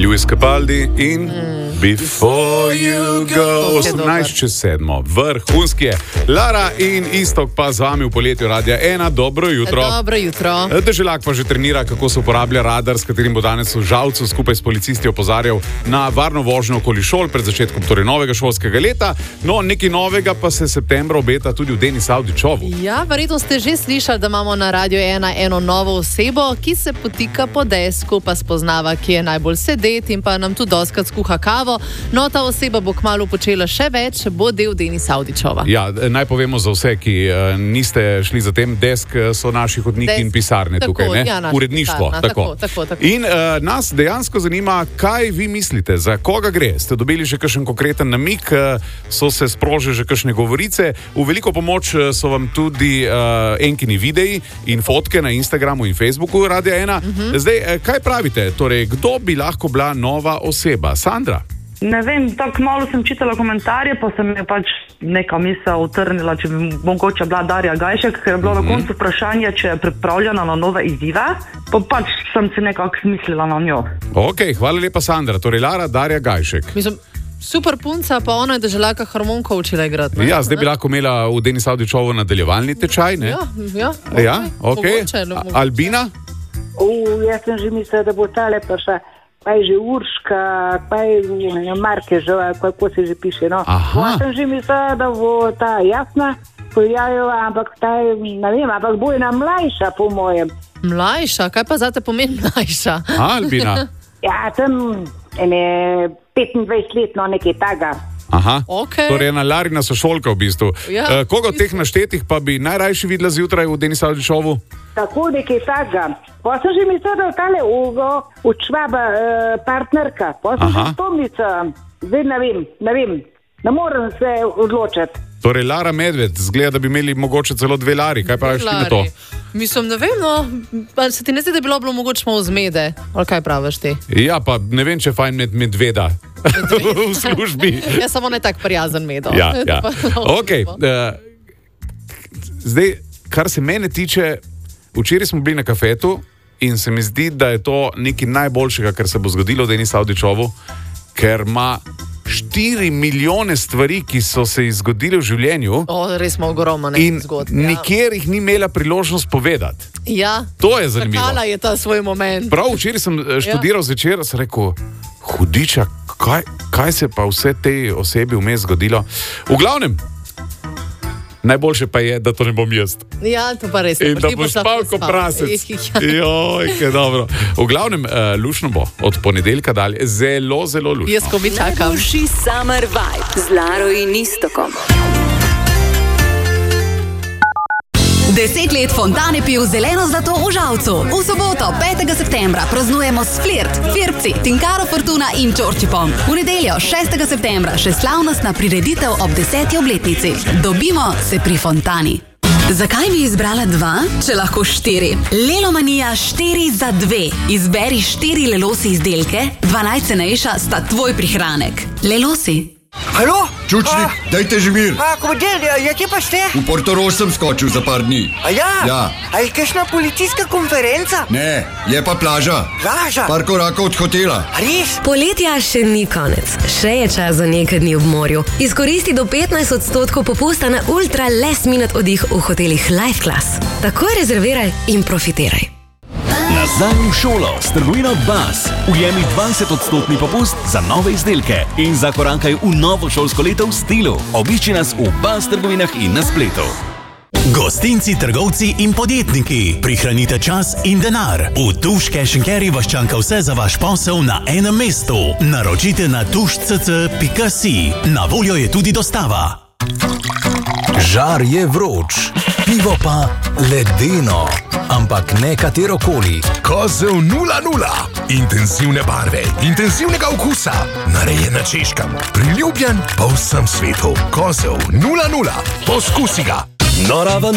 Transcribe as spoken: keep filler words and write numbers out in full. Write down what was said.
Lewis Capaldi in mm. Before You Go. osemnajst čez sedmo, vrhunski je. Lara in Iztok pa z vami v poletju Radia ena. Dobro jutro. Dobro jutro. Deželak pa že trenira, kako se uporablja radar, s katerim bo danes v Žalcu skupaj s policisti opozarjal na varno vožnjo okoli šol pred začetkom torej novega šolskega leta. No, nekaj novega pa se septembra obeta tudi v Denis Avdićovu. Ja, verjetno ste že slišali, da imamo na Radio ena eno novo osebo, ki se potika po desku, pa spoznava, ki je najbolj sedeti in pa nam tudi doskrat skuha kavo. No, ta oseba bo kmalu počela še več, bo del Denisa Avdićova. Ja, naj povemo za vse, ki uh, niste šli za tem, desk so naši hodniki desk, in pisarne tako, tukaj, ne? Ja, uredništvo. Pisarna, tako. Tako, tako, tako. In uh, nas dejansko zanima, kaj vi mislite, za koga gre? Ste dobili že kakšen konkreten namik, uh, so se sprožili že kakšne govorice? V veliko pomoč so vam tudi uh, enkini videi in fotke na Instagramu in Facebooku Radia ena. Uh-huh. Zdaj, uh, kaj pravite? Torej, kdo bi lahko bila nova oseba? Sandra? Ne vem, tako malo sem čitala komentarje, pa sem je pač neka misel utrnila, če bi mogoče bila Darja Gajšek, ker je bilo mm-hmm. na koncu vprašanje, če je pripravljena na nove izzive, pa pač sem se nekako smislila na njo. Ok, hvala lepa Sandra. Torej, Lara, Darja Gajšek. Mislim, super punca, pa ona je deželaka harmonko učila igrati. Ja, zdaj bi lahko imela v Denis Avdićovu nadaljevalni tečaj, ne? Ja, ja. Okay. Ja, ok. Mogoče, mogoče. Albina? Uh, jaz sem že mislila, da bo tale pa še pa je že Urška, pa je Markežova, kako se že piše, no. Aha. Sem že mislila, da bo ta Jasna Poljajeva, ampak ta je, ne vem, ampak bo ena mlajša, po mojem. Mlajša? Kaj pa zate pomeni mlajša? A, Albina? Ja, tam ene petindvajset let, no, nekaj taga. Aha, okay. Torej ena Larina sošolka v bistvu. Ja, uh, koga od teh naštetih pa bi najrajši videla zjutraj v Denis Avdićovu? Tako nekaj takega. Pa sem že mislila, da je tale od Švaba uh, partnerka. Pa sem že spomnica. Zdaj ne vem, ne vem. Ne morem se odločiti. Torej Lara Medved, zgleda, da bi imeli mogoče celo dve Lari. Kaj praviš ti na to? Mislim, ne vem, no. Pa se ti ne zdi, da bi bilo, bilo mogoče malo zmede? Ali kaj praviš ti? Ja, pa ne vem, če je fajn med medveda. v službi. Ja, samo ne tak prijazen medo. Ja, ja. Ok. Uh, zdaj, kar se mene tiče, včeraj smo bili na kafetu in se mi zdi, da je to nekaj najboljšega, kar se bo zgodilo v Denis Avdićovu, ker ima štiri milijone stvari, ki so se zgodile v življenju. O, res smo ogromno nekaj zgodb. In ja. nikjer jih ni imela priložnost povedati. Ja. To je zanimivo. Čakala je ta svoj moment. Prav včeraj sem študiral ja. zvečer, sem rekel, hudiča, kaj, kaj se pa vse tej osebi vmes zgodilo. V glavnem, najboljše pa je, da to ne bom jaz. Ja, to pa res. In da boš spal kot prasec. Joj, kaj dobro. V glavnem, uh, lušno bo. Od ponedeljka dalje. Zelo, zelo lušno. Jaz ko mi čakam. Najboljši summer vibe z Laro in Iztokom. Deset let Fontane pil zeleno zlato v Žalcu. V soboto, petega septembra, praznujemo s Flirt, Firpci, Tinkaro Fortuna in Čorčipom. V nedeljo, šestega septembra, še slavnostna prireditev ob deseti obletnici. Dobimo se pri Fontani. Zakaj bi izbrala dva, če lahko štiri? Lelomanija štiri za dve. Izberi štiri Lelosi izdelke, dva najcenejša sta tvoj prihranek. Lelosi. Halo? Čučnik, a, dajte že mir. A, komandir, ja, kje pa ste? V Portorož sem skočil za par dni. A ja? Ja. A je kakšna policijska konferenca? Ne, je pa plaža. Plaža? Par korakov od hotela. A res? Poletja še ni konec. Še je čas za nekaj dni ob morju. Izkoristi do petnajst odstotkov popusta na ultra last minute oddih v hotelih Life Class. Takoj rezerviraj in profitiraj. Nazaj v šolo s trgovino Bas. Ujemi dvajset odstotni popust za nove izdelke in zakorankaj v novo šolsko leto v stilu. Obišči nas v Bas trgovinah in na spletu. Gostinci, trgovci in podjetniki, prihranite čas in denar. V Tuš Cash and Carry vas čaka vse za vaš posel na enem mestu. Naročite na tuš c c pika si. Na voljo je tudi dostava. Žar je vroč, pivo pa ledeno. Ampak ne katerokoli. Kozel nula nula. Intenzivne barve, intenzivnega okusa. Narejen na Češkem. Priljubljen po vsem svetu. Kozel nula nula. Poskusi ga. Nora